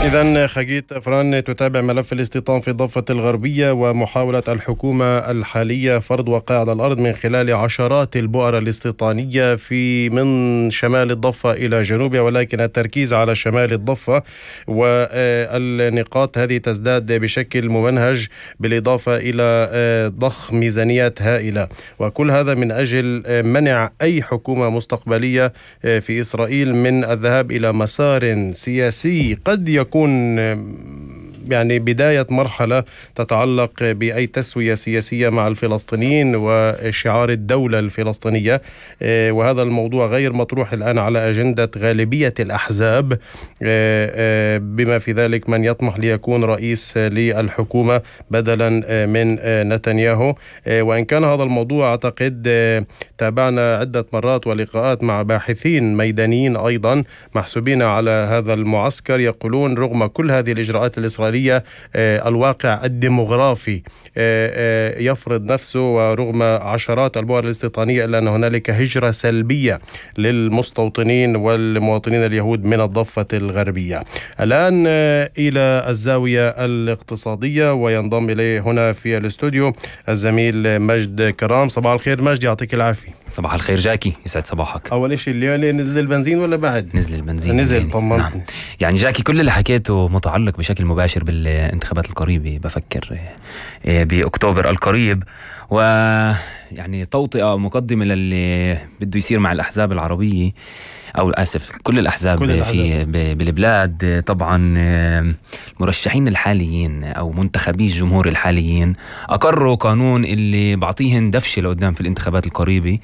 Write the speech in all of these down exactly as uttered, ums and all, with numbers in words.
إذن خجيت فران تتابع ملف الاستيطان في الضفة الغربية ومحاولة الحكومة الحالية فرض وقائع على الأرض من خلال عشرات البؤر الاستيطانية في من شمال الضفة إلى جنوبها، ولكن التركيز على شمال الضفة والنقاط هذه تزداد بشكل ممنهج بالإضافة إلى ضخ ميزانيات هائلة، وكل هذا من أجل منع أي حكومة مستقبلية في إسرائيل من الذهاب إلى مسار سياسي قد يكون يكون يعني بداية مرحلة تتعلق بأي تسوية سياسية مع الفلسطينيين وشعار الدولة الفلسطينية، وهذا الموضوع غير مطروح الآن على أجندة غالبية الأحزاب، بما في ذلك من يطمح ليكون رئيس للحكومة بدلا من نتنياهو. وإن كان هذا الموضوع أعتقد تابعنا عدة مرات ولقاءات مع باحثين ميدانيين أيضا محسوبين على هذا المعسكر يقولون رغم كل هذه الإجراءات الإسرائيلية الواقع الديموغرافي يفرض نفسه، ورغم عشرات البؤر الاستيطانية إلا أن هنالك هجرة سلبية للمستوطنين والمواطنين اليهود من الضفة الغربية. الآن إلى الزاوية الاقتصادية، وينضم إليه هنا في الاستوديو الزميل مجد كرام. صباح الخير مجد، يعطيك العافية. صباح الخير جاكي، يسعد صباحك. أول شيء اللي نزل البنزين ولا بعد؟ نزل البنزين. نزل يعني. طمنت. نعم. يعني جاكي كل اللي حكيته متعلق بشكل مباشر بالانتخابات القريبة، بفكر بأكتوبر القريب، ويعني توطئة مقدمة للي بده يصير مع الأحزاب العربية أو آسف كل الأحزاب, كل الأحزاب. في بالبلاد. طبعا المرشحين الحاليين أو منتخبي الجمهور الحاليين أقروا قانون اللي بعطيهن دفشة لقدام في الانتخابات القريبة،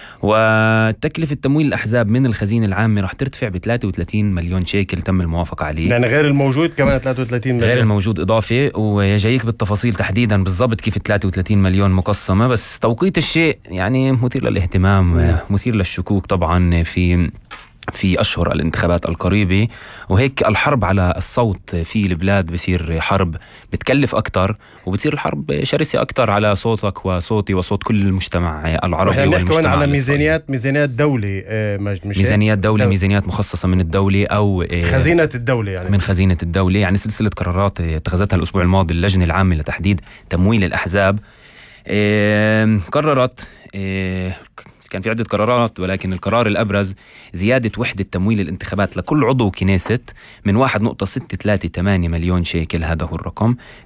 وتكلفة تمويل الأحزاب من الخزينة العامة رح ترتفع ب ثلاثة وثلاثين مليون شيكل تم الموافقة عليه، يعني غير الموجود كمان ثلاثة وثلاثين مليون، غير الموجود إضافة. ويجيك بالتفاصيل تحديدا بالضبط كيف ثلاثة وثلاثين مليون مقسمة، بس توقيت الشيء يعني مثير للاهتمام م. مثير للشكوك طبعا في في أشهر الانتخابات القريبة، وهيك الحرب على الصوت في البلاد بصير حرب بتكلف أكتر، وبتصير الحرب شرسة أكتر على صوتك وصوتي وصوت كل المجتمع العربي والمجتمع على ميزانيات ميزانيات دولة مش ميزانيات دولة ميزانيات مخصصة من الدولة أو خزينة الدولة، يعني من خزينة الدولة. يعني سلسلة قرارات اتخذتها الأسبوع الماضي اللجنة العامة لتحديد تمويل الأحزاب. قررت كان في عدة قرارات، ولكن القرار الأبرز زيادة وحدة تمويل الانتخابات لكل عضو كنيست من واحد نقطة ستة ثلاثة ثمانية مليون شيكل، هذا هو الرقم،